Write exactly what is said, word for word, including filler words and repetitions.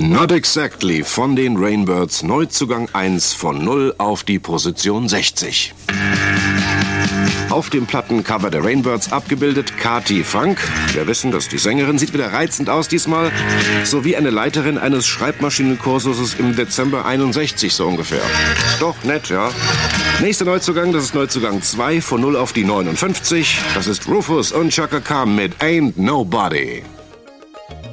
Not Exactly von den Rainbirds, Neuzugang eins von null auf die Position sechzig. Auf dem Plattencover der Rainbirds abgebildet Kati Frank. Wir wissen, dass die Sängerin sieht wieder reizend aus diesmal, sowie eine Leiterin eines Schreibmaschinenkurses im Dezember einundsechzig so ungefähr. Doch nett, ja. Nächster Neuzugang, das ist Neuzugang zwei von null auf die neunundfünfzig. Das ist Rufus und Chaka Khan mit Ain't Nobody.